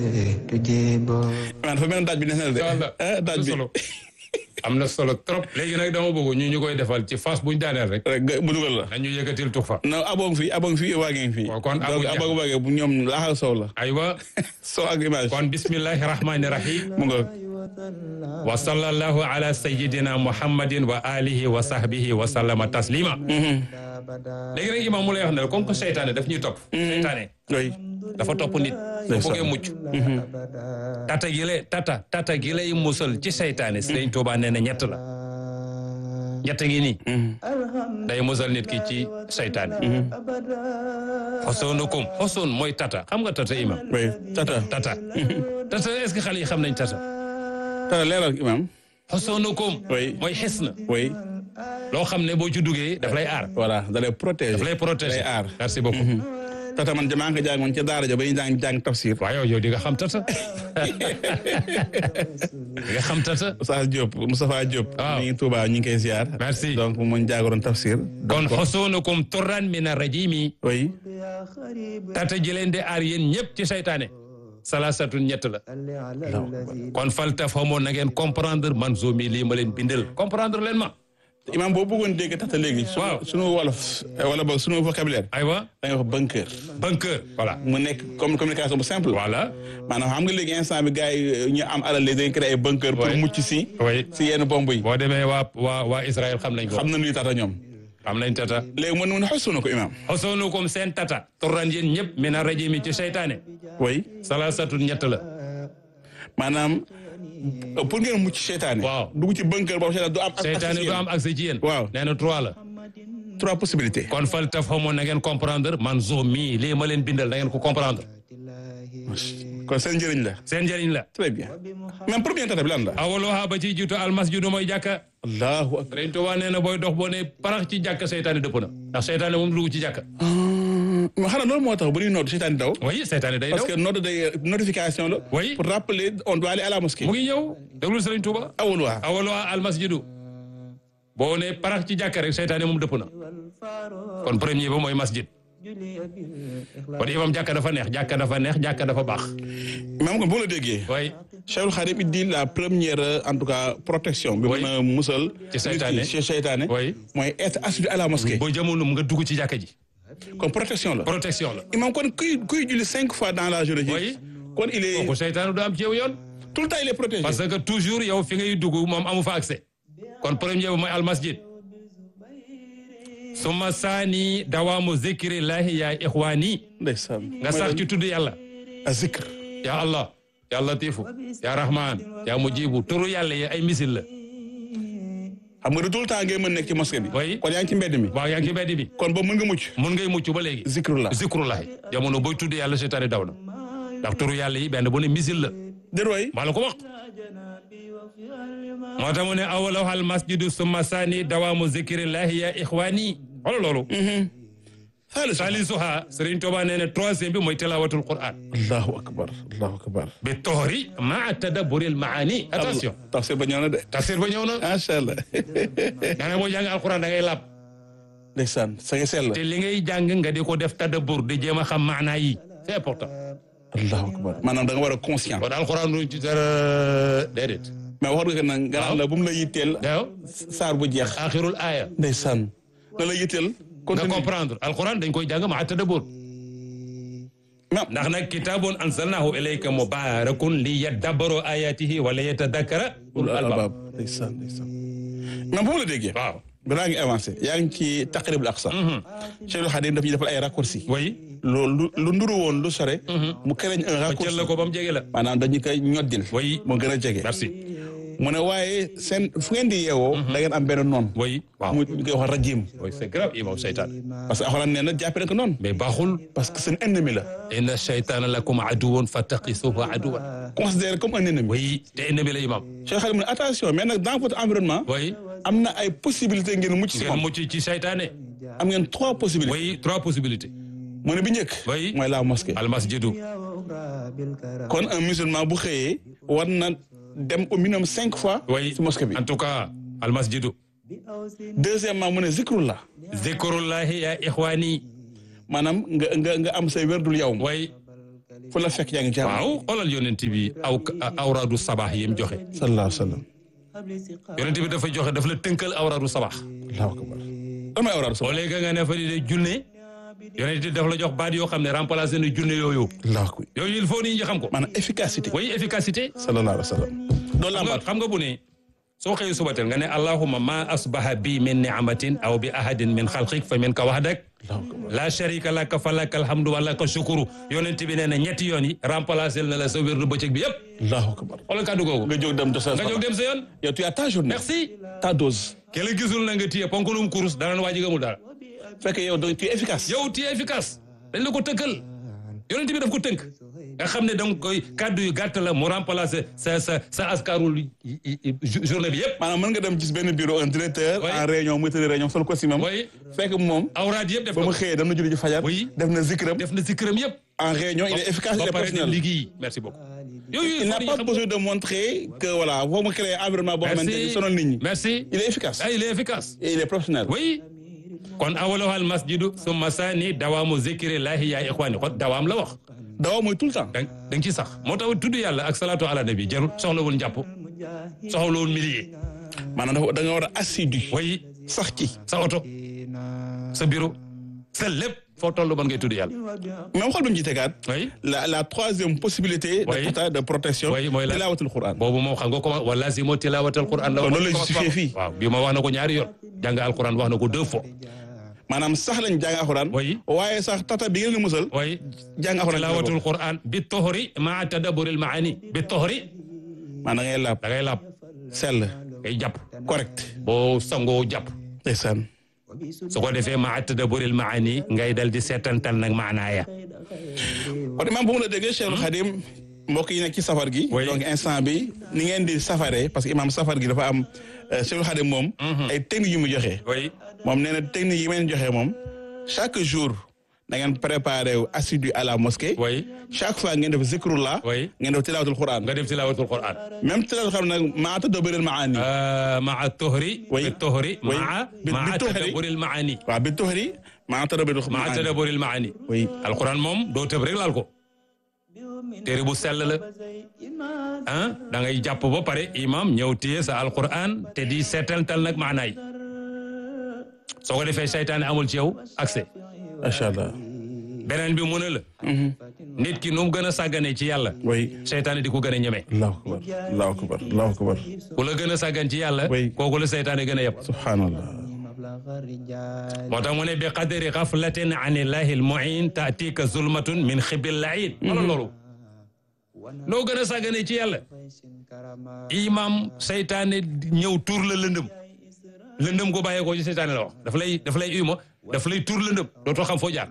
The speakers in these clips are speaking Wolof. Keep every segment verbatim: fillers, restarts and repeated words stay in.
man dafa mel daaj bi neex na de. daaj bi am na solo trop. léegi nag dama bëgg ñu ñu koy defal ci phase buñ daaneel rek. rek mu dugal la. nañu yëkkatil tuxa. non abong fi abong fi waa ngeen fi. kon donc abong waage bu ñoom laaxal sow la. aywa. sow ak image. kon bismillahi rahmani rahim. mu nga. wa sallallahu ala sayyidina muhammadin wa alihi wa sahbihi wa sallama taslima. léegi nag imam mu lay wax ne comme que seytaane daf ñuy topp. seytaane. oui. dafa topp nit. bu bëggee mucc. tata gi lay tata tata gi lay musal ci seytaane Sëriñ Tuubaa nee na ñett la. ñett ngi nii. day musal nit ki ci seytaane. xosonukum xoson mooy tata xam nga tata imam. oui tata. tata. tata est-ce que xale yi xam nañ tata. tata leeral imam. xosonukum. oui mooy xes na. oui. loo xam ne boo ci duggee daf lay aar. voilà da lay protéger. daf lay protéger lay aar. merci beaucoup. tata man jamaa nga jàngoon ca daara ja ba ñu jàng jàng tafsir. waaw yow yow di nga xam tata. di nga xam tata. Oustaz Diop Moustapha Diop. waaw mi ngi Touba ñu ngi koy ziar. merci donc mu ñu jàngoroon tafsir. kon xosonukum turran min ar-rajimi. oui. tata ji leen di aar yéen ñëpp ci seytaane. salasatun ñett la. kon falta famoon na ngeen comprendre man zoomi lii ma leen bindal comprendre leen ma. imam boo bëggoon dégg tata léegi. waaw sunu wolof wala boog sunu vocabulaire. aywa da ngay wax bunker. bunker voilà. mu nekk comme communication bu simple. voilà. maanaam xam nga léegi instant bi gars yi ñu am alal léegi dañuy créé ay bunker. pour mucc si. oui si yenn bomb yi. boo demee waa waa waa Israël xam nañ ko. xam nañu tata ñoom. xam nañ tata. léegi mën na xosu na ko imam. xosonukum seen tata. turran yéen ñëpp min ar-rajimi ci seytaane. oui. salasatun ñett la. maanaam pour ngeen mucc seytaane. waaw dugg ci bunker boobu seytaane du am. seytaane du am accès ci yéen. waaw nee na trois la. trois possibilités. kon fal taf xamoon na ngeen comprendre man zo mii lii ma leen bindal na ngeen ko comprendre. kon seen njëriñ la. seen njëriñ la. très bien. même première tata bi lan la. awalooha ba ci jiitu almasjidu mooy jàkka. allahu akbar. Sëriñ Tuubaa nee na booy dox boo ne parax ci jàkka seytaane dëpp na. ndax seytaane moom dugg ci jàkka. mais xanaa loolu moo tax bu ñuy nodd seytaane daw. oui seytaane day daw parce que nodd day notification la. oui pour rappeler on doit aller à la mosquée. mu ngi ñëw déglu Sëriñ Tuubaa. awalooha. awalooha almasjidu boo ne parax ci jàkka rek seytaane moom dëpp na. kon premier ba mooy masjid. kon imam jàkka dafa neex jàkka dafa neex jàkka dafa baax. même kon boo la déggee. oui. Cheikhul Khadim il dit la première en tout cas protection. bi mën a musal. ci seytaane ci seytaane. oui. mooy être assidu à la mosquée. boo jamono mu nga dugg ci jàkka ji. kon protection la. protection la. imam kon kuy kuy julli cinq fois dans la journée. oui. kon il est. kooku seytaane du am ci yow yoon. tout le temps il est protégé. parce que toujours yow fi ngay dugg moom amu fa accès. kon premier ba mooy almasjid. suma saani dawaamu zikrillahi yaa ixwaani. ndeysaan. nga sax ci tudd yàlla. a zikr. yaa Allah yaa latifu yaa rahman yaa mujibu turu yàlla yi ay misil la. xam nga de tout le temps ngay mën nekk ci mosquée bi. oui. kon yaa ngi ci mbedd mi. waaw yaa ngi ci mbedd bi. kon ba mën nga mucc. mun ngay mucc ba léegi. zikrullah. zikrullahi jamono booy tudd yàlla seytaane daw na. ndax turu yàlla yi benn bu ne misil la. déroy. maa la ko wax. moo tax mu ne awalaha al masjidu summa saani dawaamu zikrillahi ya ixwaani wala loolu. salisuha Sëriñ Tuubaa nee na troisième bi mooy tilawatul Qur'an. allahu akbar allahu akbar. bi tohri maa tadabburil maani. attention tafsir ba ñëw na de. tafsir ba ñëw na. macha allah. da nga boo jàng alquran da ngay laab. ndeysaan sa nga sell. te li ngay jàng nga di ko def tadabbur di jéem a xam maanaa yi c'est important. allahu akbar maanaam da nga war a conscient. kon alquran du ci dara déedéet. mais wax dëgg nag. waaw la bu mu la yitteel. waaw saar bu jeex. axirul aaya. ndeysaan. na la yitteel. nga comprendre alquran dañ koy jàng maa tadabbur. ndax nag kitaabun anzalnaahu ilayka mubaarakun li yaddabbaru ayaatihi wa li yatadakkara ulul albaab. ndeysaan ndeysaan. mais bu ma la déggee. waaw. balaa ngi avancé yaa ngi ci taqribul aqsa. Cheikhul Khadim daf ñuy defal ay raccourcis. oui. loolu lu nduru woon lu sore. mu créé un raccourci. ba la ko ba mu jege la. maanaam dañu koy ñoddil. oui mu gën a jege. merci. mu ne waaye seen fu ngeen di yeewoo. da ngeen am benn noon. oui waaw mu ñu koy wax rajim. oui c'est grave imam seytaan. parce que alxuraan nee na jàppe na ko noonu. mais baaxul. parce que seen ennemi la. inna shaytaana lakum aduwwun fattaqisuhu aduwwan. considéré comme un ennemi. oui te ennemi la imam. Cheikh Khadim mu ne attention mais nag dans votre environnement. oui. am na ay possibilités ngeen mucc si moom. ngeen mucc ci seytaane. am ngeen trois possibilités. oui trois possibilités. mu ne bi njëkk. oui mooy la mosquée. almasjidu. kon un musulman bu xëyee war na dem au minimum cinq fois. oui ci mosquée bi en tout cas almasjidu. deuxièmement mu ne zikrullah. zikrullahi ya ixwaani. maanaam nga nga nga am say werdul yow. oui. fu la fekk yaa ngi jàmm. waaw xoolal yonent bi aw awraadu sabaax yi mu joxe. sallallahu alayhi wa sallam. yonent bi dafa joxe daf la tënkal awraadu sabaax. allahu akbar. lan mooy awraadu sabaax. au lieu que nga ne fa di de junne yonent bi daf la jox baat yoo xam ne remplacé na junne yooyu. allahu akbar. yooyu il faut nit ñi xam ko. maanaam efficacité. oui efficacité. sallallahu alayhi wa sallam. doon xam nga xam nga bu ne soo xëyee suba teel nga ne allahumma ma asbaha bi min ni'matin aw bi ahadin min xalqik fa minka wahdak la sharika laka falaka alhamdu wa laka shukru yonent bi nee na ñetti yoon yi remplacé na la sa wérdu bëccëg bi yëpp. allahu akbar. xoolal kàddu googu. nga jóg dem de sa nga jóg dem sa yoon. yow tu as ta journée. merci. ta dose. ke la gisul na nga téye ponkalum kurus dara na waa ji gamul dara. fekk yow donc tu es efficace. yow tu es efficace. dañ la ko tënkal. yonent bi daf ko tënk. nga xam ne donc koy kàddu yu gàtt la mu remplacer sa sa sa askarul journée bi yëpp. maanaam mën nga dem gis benn bureau un directeur. en réunion muy tëdd réunion sol ko si moom. oui fekk moom. awraad yëpp def ba mu xëyee dem na julli ji fajar. oui def na zikram. def na zikram yëpp. en réunion il est efficace il est professionnel. ba pare liggéey merci beaucoup. il n'a pas besoin de montrer que voilà foo mu créer environnement boo xamante ni sonal nit ñi. merci il est efficace. ah il est efficace. et il est professionnel. oui. kon awwaluhal masjidu summa saani dawaamu zikrillahi yaa ikhwaani kon dawaam la wax. dawaam mooy tout le temps. da da nga ciy sax moo tax tudd yàlla ak salaatu ala nabi jarul soxlawul njàpp soxlawul millier. maanaam dafa da nga war a assidu. oui sax ci. sa oto sa bureau sa lépp foo toll mën ngay tudd yàlla. même xool bi ñu ci tegaat. oui la la troisième possibilité. oui de quota de protection. oui mooy la tilaawatul Qur'an. boobu moom xam nga ko wa lazimu tilaawatul Qur'an la. loolu la justifié fii. waaw bii ma wax na ko ñaari yoon. jàng alquran wax na ko deux fois. maanaam sax lañ jàng alxuraan. oui waaye sax tata bi ngeen nga musal. oui jàng alxuraan tilaawatul Qur'an bi tohri maa tadabburil maani bi tohri. maanaam da ngay laab. da ngay laab. sell. ngay jàpp. correct. boo sangoo jàpp. ndeysaan. su ko defee maa tadabburil maani ngay dal di seetantal nag maanaaya. kon imaam bu mu la déggee Cheikhul Khadim mbokk yi nekk ci safar gi. donc instant bi ni ngeen di safaree parce que imaam safar gi dafa am Cheikhul Khadim moom. ay techniques yu mu joxe. oui moom nee na technique yi ngeen joxe moom chaque jour da ngeen préparé wu assidu à la mosquée. oui chaque fois ngeen def zikrullah. oui ngeen def tilaawatul Qur'an. nga def tilaawatul Qur'an. même tilaawatul Qur'an nag maa tadabburil maani. maa tohri. oui bi tohri. oui maa bi maa tohri tadabburil maani. waaw bi tohri maa tadabburil maani. maa tadabburil maani. oui alquran moom doo tëb rek laal ko. téere bu sell la. ah da ngay jàpp ba pare imam ñëw téye sa alquran te di seetantal nag maanaay. soo ko defee seytaane amul ci yow accès. macha allah. beneen bi mu ne la. nit ki nu mu gën a sàggane ci yàlla. oui. seytaane di ko gën a ñeme. allahu akbar allahu akbar allahu akbar. ku la gën a sàggan ci yàlla. oui kooku la seytaane gën a yab. subhanallah. moo tax mu ne bi qadri ghaflatin an illahi al-mu'in ta'tika zulmatun min xibil la'in. wala loolu. noo gën a sàggane ci yàlla. imam seytaane ñëw tuur la lëndëm. lëndëm ko bàyyee ko ci seytaane la wax daf lay daf lay uyma daf lay tuur lëndëm dootoo xam foo jaar.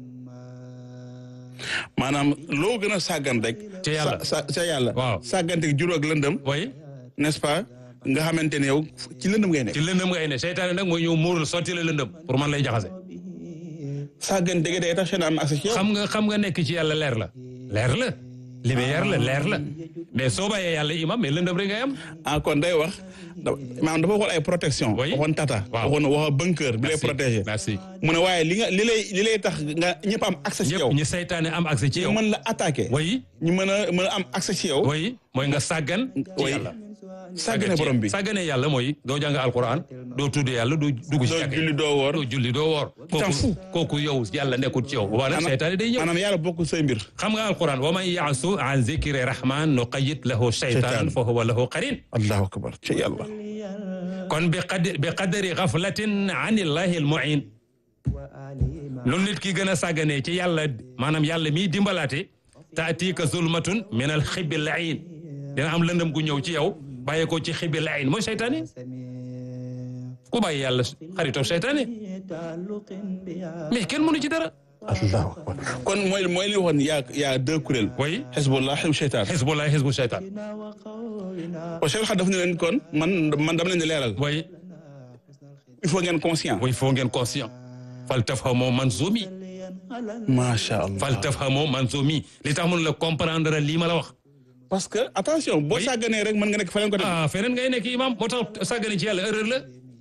maanaam loo gën a sàggan rek. ca yàlla sa ca yàlla. waaw sàggante gi juróom ak lëndëm. oui. n'est-ce pas nga xamante ne yow ci lëndëm ngay nekk. ci lëndëm ngay ne seytaane nag mooy ñëw muur sotti la lëndëm pour man lay jaxase. sàggante gi day tax seen am accès ci yow. xam nga xam nga nekk ci yàlla leer la. leer la lumière la leer la mais soo bàyyee yàlla imam mais lëndëm rek ngay am. ah kon day wax maanaam dafa waxoon ay protection. oui waxoon tata. waaw waxoon waxoon bunker bi lay protéger. merci mu ne waaye li nga li lay li lay tax nga ñëpp am accès ci yow. ñëpp ñi seytaane am accès ci yow. ñu mën la attaquer. oui ñu mën a mën a am accès ci yow. oui mooy nga sàggan. ci yàlla sàggane borom bi. sàggane yàlla mooy doo jàng alquran doo tudd yàlla doo dugg ci doo jàkka julli doo woor. doo julli doo woor. kooku kooku yow yàlla nekkul ci yow. bu baax nag seytaane day ñëw. maanaam yàlla bokkul say mbir. xam nga alquran wa man ya'su an zikri rahman nuqayyid lahu shaytan fa huwa lahu qarin. allahu akbar ci yàlla. kon bi qadri bi qadri ghaflatin an illahi al-mu'in. lu nit ki gën a sàgganee ci yàlla maanaam yàlla miy dimbalaate. ta'tika zulmatun min al-khibbi al-la'in. dina am lëndëm gu ñëw ci yow. bàyyi ko ci xibil ayn mooy seytaane ku bàyyi yàlla xaritoo seytaane mais kenn mënu ci dara. allahu akbar kon mooy mooy li waxoon yaa yaa deux kuréel. oui xisbullah xisbu seytaan. xisbullah xisbu seytaan. o Cheikh Xad daf ne leen kon man man dama leen di leeral. oui. il faut ngeen conscient. oui il faut ngeen conscient. fal tafhamu manzumi. macha allah fal tafhamu manzumi li tax mun la comprendre lii ma la wax. parce que attention boo sàgganee rek mën nga nekk feneen ko def. ah feneen ngay nekk imam moo tax sàggane ci yàlla erreur la.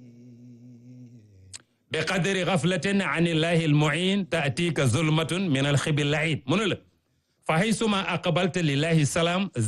bi qadri ghaflatin an illahi al-mu'in ta'tika zulmatun min al-khibi al-la'in mu ne la fa haysuma aqbalta lillahi salam